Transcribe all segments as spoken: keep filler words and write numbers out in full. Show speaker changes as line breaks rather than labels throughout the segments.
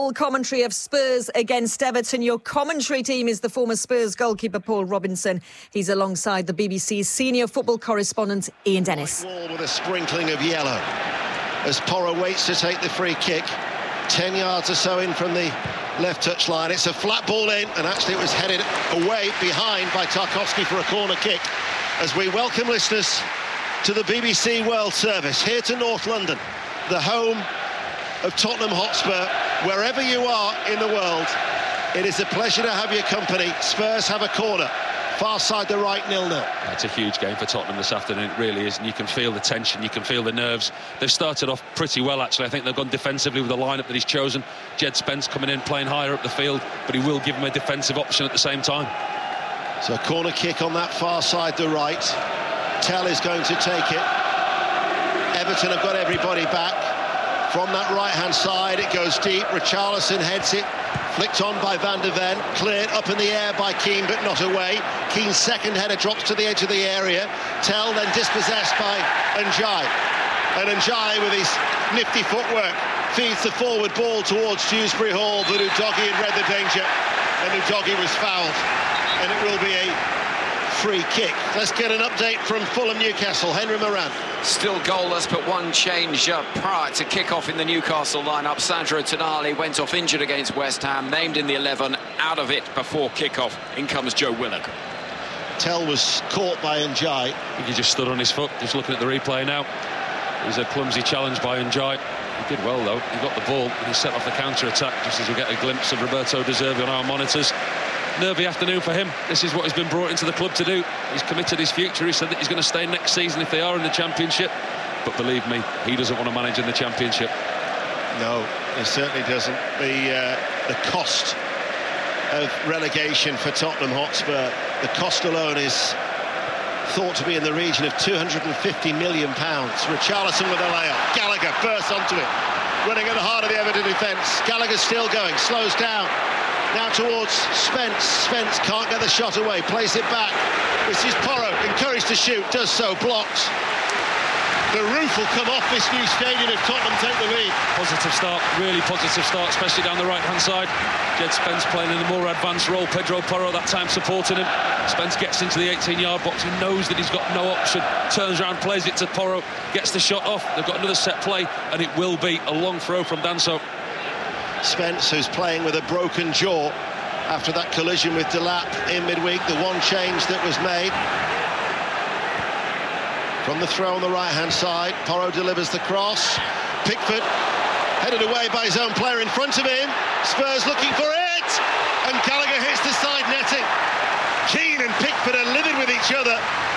Commentary of Spurs against Everton. Your commentary team is the former Spurs goalkeeper Paul Robinson. He's alongside the B B C's senior football correspondent Ian Dennis.
Wall with a sprinkling of yellow as Porro waits to take the free kick. Ten yards or so in from the left touch line. It's a flat ball in, and actually it was headed away behind by Tarkowski for a corner kick. As we welcome listeners to the B B C World Service here to North London, the home of Tottenham Hotspur. Wherever you are in the world, it is a pleasure to have your company. Spurs have a corner, far side the right, nil nil.
It's a huge game for Tottenham this afternoon, it really is, and you can feel the tension, you can feel the nerves. They've started off pretty well, actually. I think they've gone defensively with the lineup that he's chosen. Jed Spence coming in, playing higher up the field, but he will give him a defensive option at the same time.
So corner kick on that far side the right. Tell is going to take it. Everton have got everybody back. From that right-hand side, it goes deep. Richarlison heads it, flicked on by Van de Ven, cleared up in the air by Keane, but not away. Keane's second header drops to the edge of the area. Tell then dispossessed by N'Jai. And N'Jai, with his nifty footwork, feeds the forward ball towards Dewsbury Hall, but Udogie had read the danger, and Udogie was fouled. And it will be a free kick. Let's get an update from Fulham Newcastle. Henry Moran.
Still goalless, but one change uh, prior to kick-off in the Newcastle lineup. Sandro Tonali went off injured against West Ham, named in the eleven, out of it before kick-off. In comes Joe Willock.
Tell was caught by N'Jai.
I think he just stood on his foot, just looking at the replay now. It was a clumsy challenge by N'Jai. He did well, though. He got the ball and he set off the counter-attack, just as we get a glimpse of Roberto De Zerbi on our monitors. Nervy afternoon for him. This is what he's been brought into the club to do. He's committed his future. He said that he's going to stay next season if they are in the Championship. But believe me, he doesn't want to manage in the Championship.
No, he certainly doesn't. The, uh, the cost of relegation for Tottenham Hotspur, the cost alone is thought to be in the region of two hundred fifty million pounds. Richarlison with a layup. Gallagher bursts onto it, running at the heart of the Everton defence. Gallagher's still going, slows down. Now towards Spence. Spence can't get the shot away, plays it back. This is Porro, encouraged to shoot, does so, blocked. The roof will come off this new stadium if Tottenham take the lead.
Positive start, really positive start, especially down the right-hand side. Jed Spence playing in a more advanced role. Pedro Porro that time supporting him. Spence gets into the eighteen-yard box. He knows that he's got no option. Turns around, plays it to Porro, gets the shot off. They've got another set play, and it will be a long throw from Danso.
Spence, who's playing with a broken jaw after that collision with Delap in midweek, the one change that was made. From the throw on the right-hand side, Porro delivers the cross. Pickford headed away by his own player in front of him. Spurs looking for it, and Gallagher hits the side netting. Keane and Pickford are living with each other.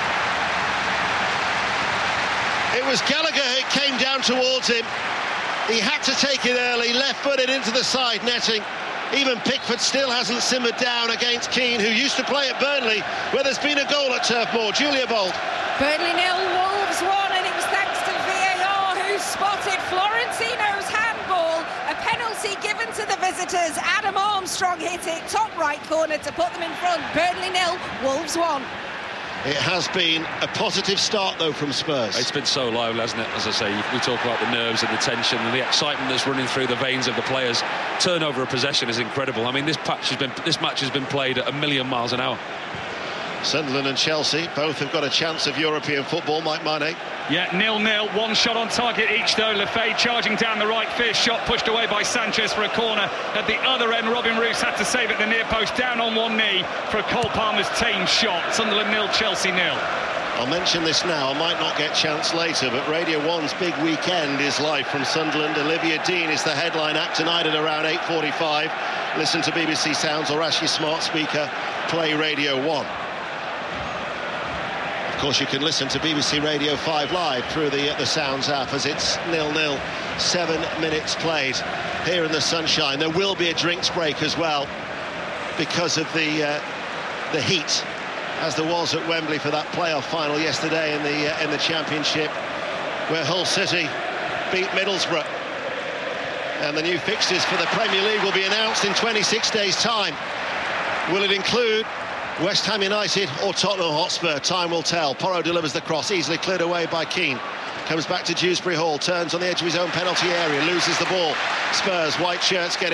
It was Gallagher who came down towards him. He had to take it early, left-footed into the side netting. Even Pickford still hasn't simmered down against Keane, who used to play at Burnley, where there's been a goal at Turf Moor. Julia Bold.
Burnley nil, Wolves one, and it was thanks to V A R, who spotted Florentino's handball. A penalty given to the visitors. Adam Armstrong hit it, top right corner to put them in front. Burnley nil, Wolves one.
It has been a positive start, though, from Spurs.
It's been so lively, hasn't it? As I say, we talk about the nerves and the tension and the excitement that's running through the veins of the players. Turnover of possession is incredible. I mean, this patch has been, this match has been played at a million miles an hour.
Sunderland and Chelsea both have got a chance of European football. Mike Mane.
Yeah, nil nil. One shot on target each, though. Lefebvre charging down the right. Fierce shot pushed away by Sanchez for a corner. At the other end, Robin Roos had to save at the near post, down on one knee for a Cole Palmer's tame shot. Sunderland nil, Chelsea nil.
I'll mention this now. I might not get chance later, but Radio one's big weekend is live from Sunderland. Olivia Dean is the headline act tonight at around eight forty-five. Listen to B B C Sounds or ask your smart speaker, play Radio one. Of course, you can listen to B B C Radio five live through the, the Sounds app as it's nil nil, seven minutes played here in the sunshine. There will be a drinks break as well because of the, uh, the heat, as there was at Wembley for that playoff final yesterday in the, uh, in the Championship, where Hull City beat Middlesbrough. And the new fixtures for the Premier League will be announced in twenty-six days' time. Will it include West Ham United or Tottenham Hotspur? Time will tell. Porro delivers the cross, easily cleared away by Keane. Comes back to Dewsbury Hall, turns on the edge of his own penalty area, loses the ball. Spurs, white shirts get it.